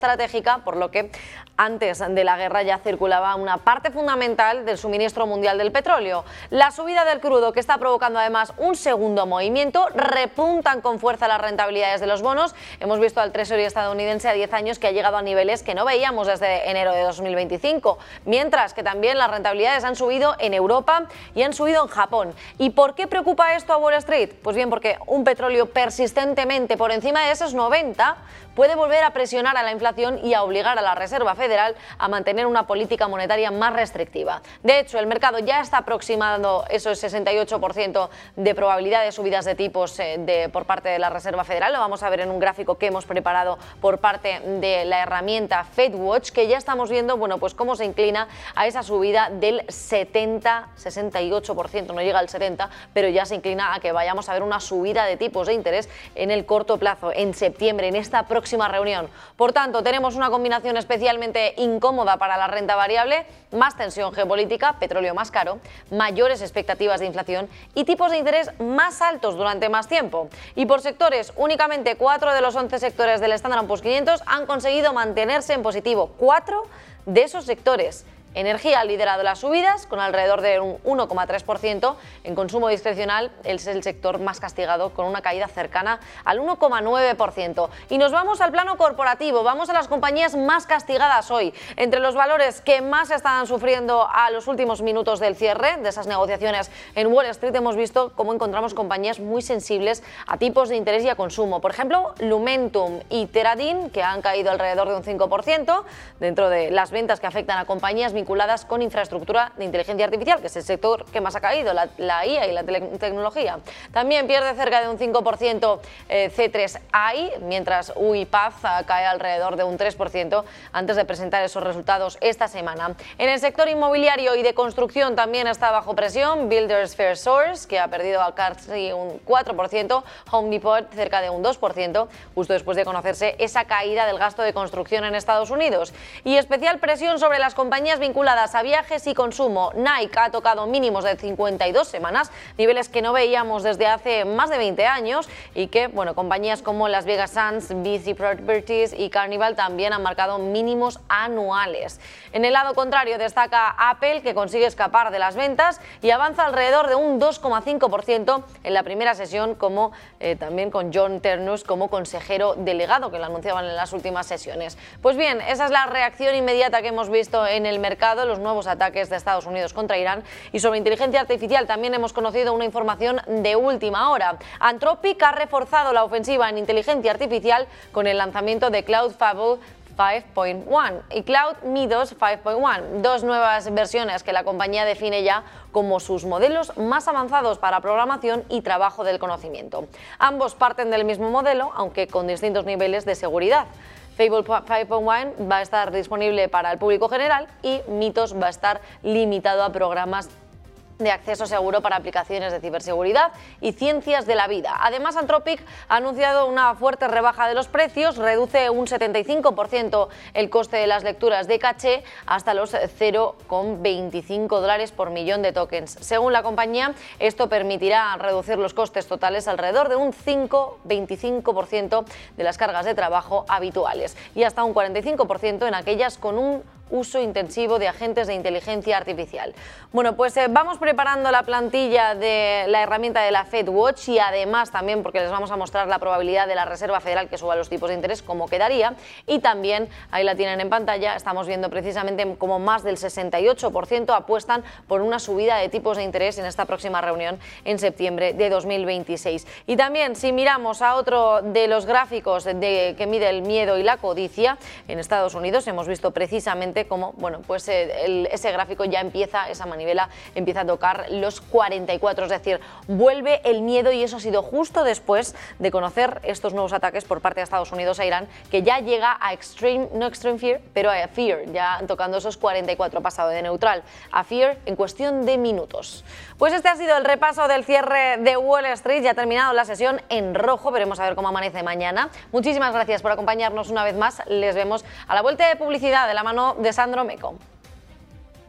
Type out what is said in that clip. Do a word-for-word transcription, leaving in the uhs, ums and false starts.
estratégica, por lo que antes de la guerra ya circulaba una parte fundamental del suministro mundial del petróleo. La subida del crudo, que está provocando además un segundo movimiento, repuntan con fuerza las rentabilidades de los bonos. Hemos visto al Treasury estadounidense a diez años que ha llegado a niveles que no veíamos desde enero de dos mil veinticinco, mientras que también las rentabilidades han subido en Europa y han subido en Japón. ¿Y por qué preocupa esto a Wall Street? Pues bien, porque un petróleo persistentemente por encima de esos noventa puede volver a presionar a la inflación y a obligar a la Reserva Federal a mantener una política monetaria más restrictiva. De hecho, el mercado ya está aproximando esos sesenta y ocho por ciento de probabilidad de subidas de tipos eh, de, por parte de la Reserva Federal. Lo vamos a ver en un gráfico que hemos preparado por parte de la herramienta FedWatch, que ya estamos viendo, bueno, pues cómo se inclina a esa subida del setenta, sesenta y ocho por ciento, no llega al setenta, pero ya se inclina a que vayamos a ver una subida de tipos de interés en el corto plazo, en septiembre, en esta próxima próxima reunión. Por tanto, tenemos una combinación especialmente incómoda para la renta variable, más tensión geopolítica, petróleo más caro, mayores expectativas de inflación y tipos de interés más altos durante más tiempo. Y por sectores, únicamente cuatro de los once sectores del Standard and Poor's quinientos han conseguido mantenerse en positivo. Cuatro de esos sectores. Energía ha liderado las subidas con alrededor de un uno coma tres por ciento. En consumo discrecional es el sector más castigado con una caída cercana al uno coma nueve por ciento. Y nos vamos al plano corporativo, vamos a las compañías más castigadas hoy. Entre los valores que más están sufriendo a los últimos minutos del cierre de esas negociaciones en Wall Street, hemos visto cómo encontramos compañías muy sensibles a tipos de interés y a consumo. Por ejemplo, Lumentum y Teradin, que han caído alrededor de un cinco por ciento dentro de las ventas que afectan a compañías vinculadas con infraestructura de inteligencia artificial, que es el sector que más ha caído, la, la I A y la tecnología. También pierde cerca de un cinco por ciento eh, C tres I, mientras UiPath cae alrededor de un tres por ciento antes de presentar esos resultados esta semana. En el sector inmobiliario y de construcción también está bajo presión Builders FairSource, que ha perdido casi un cuatro por ciento, Home Depot cerca de un dos por ciento, justo después de conocerse esa caída del gasto de construcción en Estados Unidos. Y especial presión sobre las compañías vinculadas vinculadas a viajes y consumo. Nike ha tocado mínimos de cincuenta y dos semanas, niveles que no veíamos desde hace más de veinte años y que, bueno, compañías como Las Vegas Sands, B C Properties y Carnival también han marcado mínimos anuales. En el lado contrario destaca Apple, que consigue escapar de las ventas y avanza alrededor de un dos coma cinco por ciento en la primera sesión, como eh, también con John Ternus como consejero delegado, que lo anunciaban en las últimas sesiones. Pues bien, esa es la reacción inmediata que hemos visto en el mercado, los nuevos ataques de Estados Unidos contra Irán. Y sobre inteligencia artificial también hemos conocido una información de última hora. Anthropic ha reforzado la ofensiva en inteligencia artificial con el lanzamiento de Cloud Fable cinco punto uno y Cloud Midos cinco punto uno, dos nuevas versiones que la compañía define ya como sus modelos más avanzados para programación y trabajo del conocimiento. Ambos parten del mismo modelo, aunque con distintos niveles de seguridad. Fable cinco punto uno va a estar disponible para el público general y Mitos va a estar limitado a programas de acceso seguro para aplicaciones de ciberseguridad y ciencias de la vida. Además, Anthropic ha anunciado una fuerte rebaja de los precios, reduce un setenta y cinco por ciento el coste de las lecturas de caché hasta los cero coma veinticinco dólares por millón de tokens. Según la compañía, esto permitirá reducir los costes totales alrededor de un cinco coma veinticinco por ciento de las cargas de trabajo habituales y hasta un cuarenta y cinco por ciento en aquellas con un uso intensivo de agentes de inteligencia artificial. Bueno, pues eh, vamos preparando la plantilla de la herramienta de la FedWatch y además también porque les vamos a mostrar la probabilidad de la Reserva Federal que suba los tipos de interés, cómo quedaría, y también, ahí la tienen en pantalla, estamos viendo precisamente como más del sesenta y ocho por ciento apuestan por una subida de tipos de interés en esta próxima reunión en septiembre de dos mil veintiséis. Y también, si miramos a otro de los gráficos de, que mide el miedo y la codicia en Estados Unidos, hemos visto precisamente como, bueno, pues eh, el, ese gráfico ya empieza, esa manivela empieza a tocar los cuarenta y cuatro, es decir, vuelve el miedo, y eso ha sido justo después de conocer estos nuevos ataques por parte de Estados Unidos a Irán, que ya llega a extreme, no extreme fear, pero a fear, ya tocando esos cuarenta y cuatro, pasado de neutral a fear en cuestión de minutos. Pues este ha sido el repaso del cierre de Wall Street, ya ha terminado la sesión en rojo, veremos a ver cómo amanece mañana. Muchísimas gracias por acompañarnos una vez más, les vemos a la vuelta de publicidad de la mano de Sandro Meco.